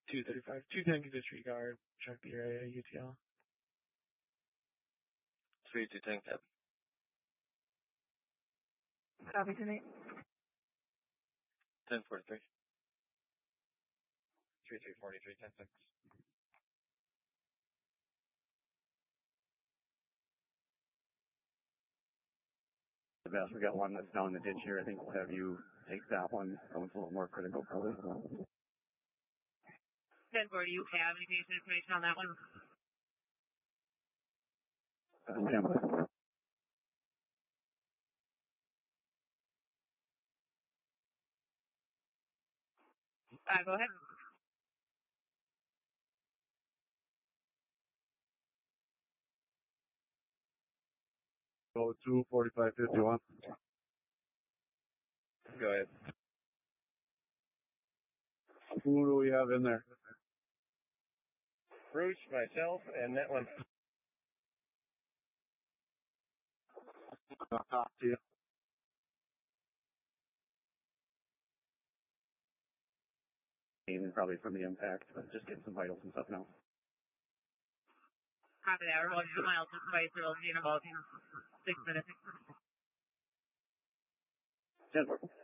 235. 210 can disregard. Check the area, UTL. 3210 cap. Copy tonight. 1043. 3343, 106. We got one that's down in the ditch here. I think we'll have you take that one. That one's a little more critical, probably. 1040, you have any patient information on that one? Yeah. Go ahead. Go to 4551. Go ahead. Who do we have in there? Bruce, myself, and that one. I'll talk to you. Probably from the impact, but just getting some vitals and stuff now. Copy that. We're holding 2 miles to Spice. We'll be in about 6 minutes. 10-4.